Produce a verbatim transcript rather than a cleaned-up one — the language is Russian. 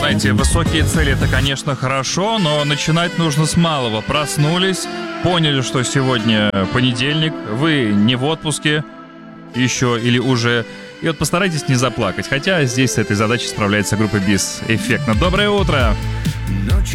Знаете, высокие цели — это, конечно, хорошо, но начинать нужно с малого. Проснулись, поняли, что сегодня понедельник, вы не в отпуске еще или уже, и вот постарайтесь не заплакать. Хотя здесь с этой задачей справляется группа БИС эффектно. Доброе утро!